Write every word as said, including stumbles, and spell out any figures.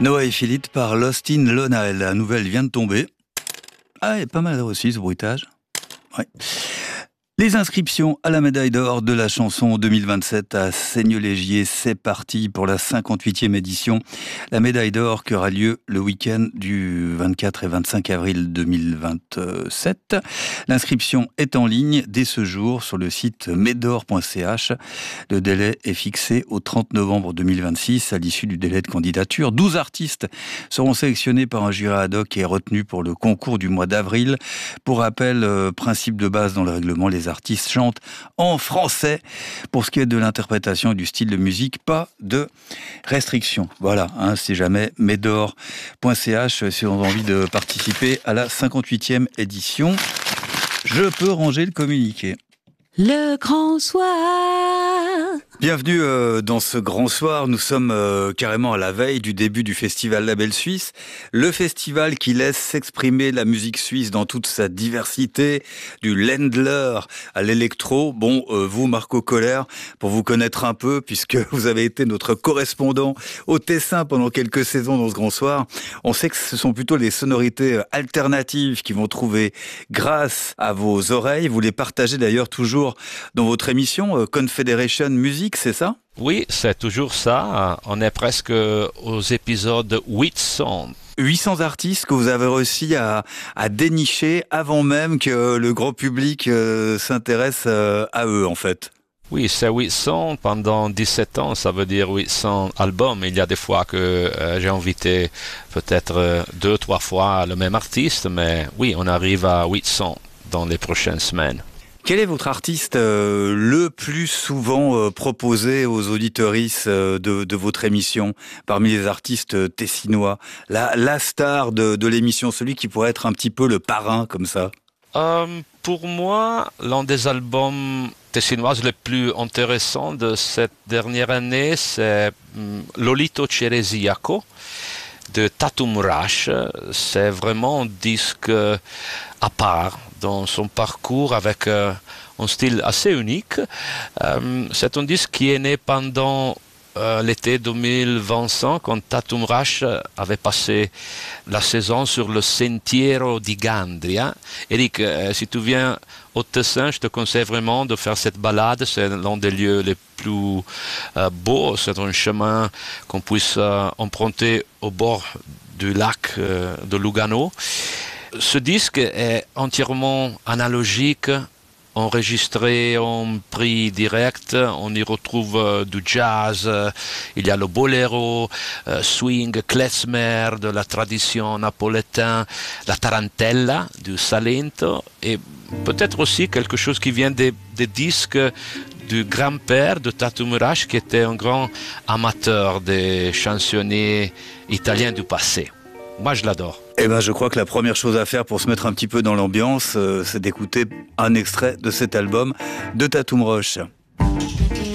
Noah et Philippe par Lost in Lona. La nouvelle vient de tomber. Ah, il est pas mal aussi ce bruitage. Ouais. Les inscriptions à la médaille d'or de la chanson deux mille vingt-sept à Seignelay-Gier, c'est parti pour la cinquante-huitième édition. La médaille d'or qui aura lieu le week-end du vingt-quatre et vingt-cinq avril deux mille vingt-sept. L'inscription est en ligne dès ce jour sur le site medor point c h. Le délai est fixé au trente novembre deux mille vingt-six à l'issue du délai de candidature. douze artistes seront sélectionnés par un jury ad hoc et retenus pour le concours du mois d'avril. Pour rappel, euh, principe de base dans le règlement, les artistes chantent en français. Pour ce qui est de l'interprétation et du style de musique, pas de restriction. Voilà, hein, c'est jamais medor point c h si on a envie de participer à la cinquante-huitième édition. Je peux ranger le communiqué. Le grand soir. Bienvenue euh, dans ce grand soir. Nous sommes euh, carrément à la veille du début du festival Label Suisse. Le festival qui laisse s'exprimer la musique suisse dans toute sa diversité, du Ländler à l'électro. Bon, euh, vous, Marco Kohler, pour vous connaître un peu, puisque vous avez été notre correspondant au Tessin pendant quelques saisons dans ce grand soir, on sait que ce sont plutôt les sonorités alternatives qui vont trouver grâce à vos oreilles. Vous les partagez d'ailleurs toujours dans votre émission euh, Confederation Music, c'est ça ? Oui, c'est toujours ça. On est presque aux épisodes huit cents. huit cents artistes que vous avez réussi à, à dénicher avant même que le grand public euh, s'intéresse euh, à eux, en fait. Oui, c'est huit cents pendant dix-sept ans, ça veut dire huit cents albums. Il y a des fois que euh, j'ai invité peut-être euh, deux, trois fois le même artiste, mais oui, on arrive à huit cents dans les prochaines semaines. Quel est votre artiste euh, le plus souvent euh, proposé aux auditeuristes euh, de, de votre émission, parmi les artistes euh, tessinois, la, la star de, de l'émission, celui qui pourrait être un petit peu le parrain comme ça? euh, Pour moi, l'un des albums tessinois les plus intéressants de cette dernière année, c'est Lolito Ceresiaco de Tatum Rush. C'est vraiment un disque à part dans son parcours avec euh, un style assez unique. Euh, c'est un disque qui est né pendant euh, l'été deux mille vingt quand Tatum Rush avait passé la saison sur le Sentiero di Gandria. Eric, euh, si tu viens au Tessin, je te conseille vraiment de faire cette balade. C'est l'un des lieux les plus euh, beaux. C'est un chemin qu'on puisse euh, emprunter au bord du lac euh, de Lugano. Ce disque est entièrement analogique, enregistré en prix direct. On y retrouve euh, du jazz, euh, il y a le boléro, euh, swing, klezmer de la tradition napolitaine, la tarantella du Salento et peut-être aussi quelque chose qui vient des, des disques du grand-père de Tatum Rush qui était un grand amateur des chansonniers italiens du passé. Moi, je l'adore. Eh ben, je crois que la première chose à faire pour se mettre un petit peu dans l'ambiance, euh, c'est d'écouter un extrait de cet album de Tatum Rush.